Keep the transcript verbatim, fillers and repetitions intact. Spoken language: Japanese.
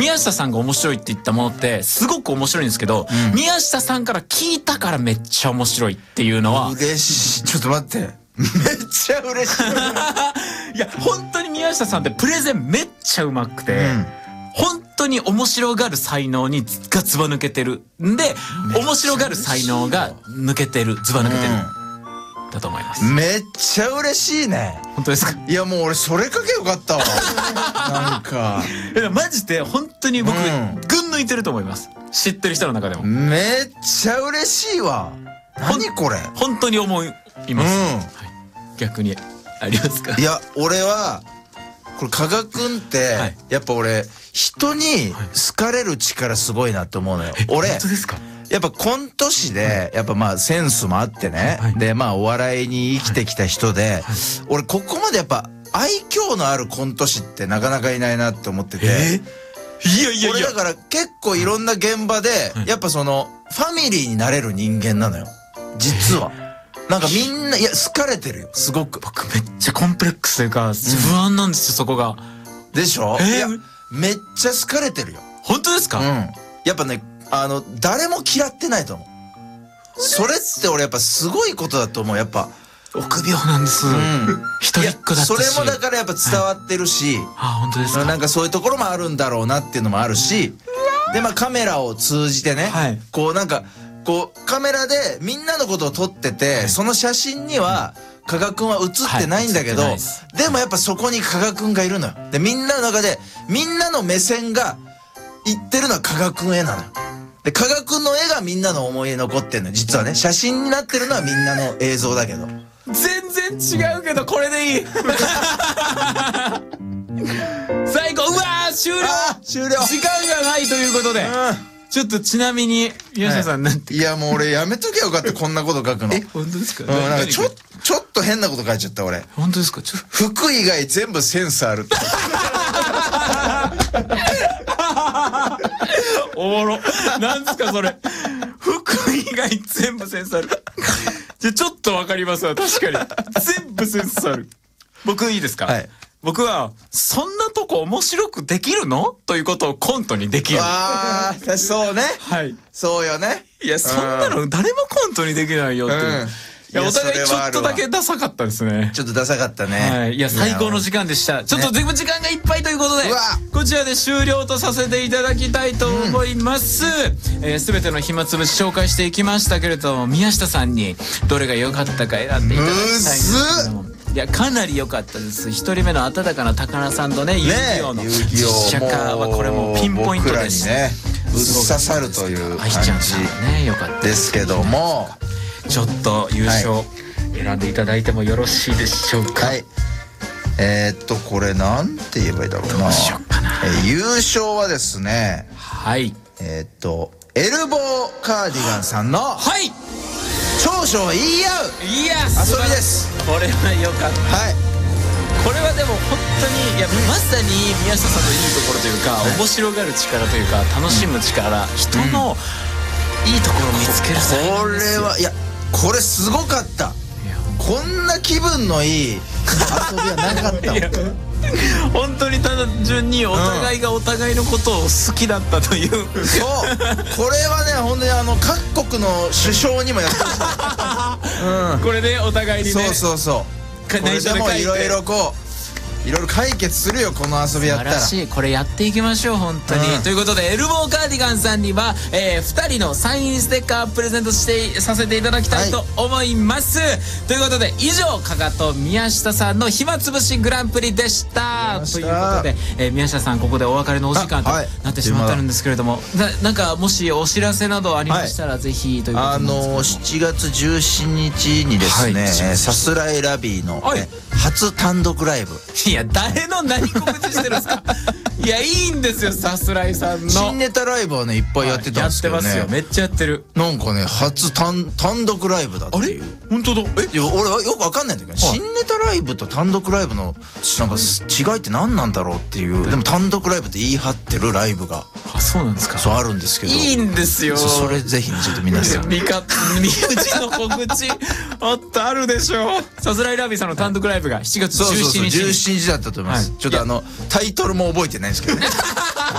宮下さんが面白いって言ったものってすごく面白いんですけど、うん、宮下さんから聞いたからめっちゃ面白いっていうのは嬉しい。ちょっと待って、めっちゃ嬉しいいや本当に宮下さんってプレゼンめっちゃうまくて、うん、本当に面白がる才能にがずば抜けてるんで、面白がる才能が抜けてる、ずば抜けてる、うん、だと思います。 めっちゃ嬉しいね。 本当ですか？ いやもう俺それかけよかったわなんかマジで本当に僕、うん、群抜いてると思います。知ってる人の中でもめっちゃ嬉しいわ。何これ本当に思います、うん、はい、逆にありますか？ いや俺はこれ加賀くんって、はい、やっぱ俺人に好かれる力すごいなって思うのよ、はい、俺本当ですか？ やっぱコント師でやっぱまあセンスもあってね、はい、でまあお笑いに生きてきた人で、はいはい、俺ここまでやっぱ愛嬌のあるコント師ってなかなかいないなって思ってて、えー、いやいやいや俺だから結構いろんな現場でやっぱそのファミリーになれる人間なのよ実は。なんかみんないや好かれてるよすごく。 僕めっちゃコンプレックスというか不安なんですよ、うん、そこが。 でしょ？えー、いやめっちゃ好かれてるよ。 本当ですか？ うん。やっぱねあの誰も嫌ってないと思う。それって俺やっぱすごいことだと思う。やっぱ臆病なんです。うん。一人っ子だったし。 それもだからやっぱ伝わってるし、はい、 あ本当ですか？ なんかそういうところもあるんだろうなっていうのもあるし、でまあカメラを通じてね、はい、こうなんかこうカメラでみんなのことを撮ってて、はい、その写真には加賀くんは写ってないんだけど、はい、でもやっぱそこに加賀くんがいるのよ。でみんなの中でみんなの目線がいってるのは加賀くん絵なのよ。で加賀くんの絵がみんなの思い出残ってんのよ実はね。写真になってるのはみんなの映像だけど全然違うけどこれでいい最後うわー終了終了時間がないということで、うんちょっとちなみに宮下さんなんて、 はい、いやもう俺やめときゃよかったこんなこと書くの。 え本当ですか？ うん、なんかちょちょっと変なこと書いちゃった俺。 本当ですか？ちょ服以外全部センスあるっておもろなんですかそれ服以外全部センスあるじゃちょっとわかりますわ確かに全部センスある。僕いいですか？はい。僕はそんなとこ面白くできるのということをコントにできる。 ああ、そうね。 はい。 そうよね。 いやそんなの誰もコントにできないよっていう。うん、いやお互いちょっとだけダサかったですね。 ちょっとダサかったね。 はい。いや最高の時間でした。ちょっと全部時間がいっぱいということで、こちらで終了とさせていただきたいと思います。うん、えー、全ての暇つぶし紹介していきましたけれども、宮下さんにどれが良かったか選んでいただきたいんですけども。いやかなり良かったです。一人目の温かな高菜さんとね、遊戯王の実写化はこれもピンポイントでした。 ね、ぶっ刺さるという感じですけども、 ちょっと優勝選んでいただいてもよろしいでしょうか？はい。 えー、っとこれなんて言えばいいだろうな。 どうしようかな。 えー、優勝はですね、 はい。 えー、っとエルボーカーディガンさんのはい。 長所を言い合ういや遊びです。 これは良かった。はい。これはでも本当にいや、うん、まさに宮下さんのいいところというか、はい、面白がる力というか楽しむ力、うん、人のいいところを見つける才能ですよ。 これはいやこれすごかった。こんな気分のいい遊びはなかったもん本当に単純にお互いがお互いのことを好きだったという、うん、 そうこれはね本当にあの各国の首相にもやってほしい、 うん、これでお互いにねそうそうそうこれでもいろいろこういろいろ解決するよこの遊びやったら。 素晴らしい。これやっていきましょう本当に、うん、ということでエルボーカーディガンさんには、えー、ふたりのサインステッカープレゼントしてさせていただきたいと思います、はい、ということで以上加賀と宮下さんの暇つぶしグランプリでしたということで、えー、宮下さんここでお別れのお時間となってしまってるんですけれども、な, なんかもしお知らせなどありましたら、はい、ぜひということで。 あのしちがつじゅうしちにちにですね、はい、さすらいラビーの、はい、初単独ライブ。 いや誰の何告知してるんですかいやいいんですよさすらいさんの新ネタライブはねいっぱいやってたんですけどね、 やってますよめっちゃやってる。 なんかね初単単独ライブだっていう。 あれ本当だ。 えいや俺はよくわかんないんだけど、新ネタライブと単独ライブのなんか違いって何なんだろうっていう。でも単独ライブって言い張ってるライブがあそうなんですか。 そうあるんですけどいいんですよ。 そ, それぜひちょっと皆さん身内の告知あったあるでしょう。さすらいラビーさんの単独ライブがしちがつじゅうしちにちじゅうしちにちだったと思います、はい、ちょっとあのタイトルも覚えてないんですけどね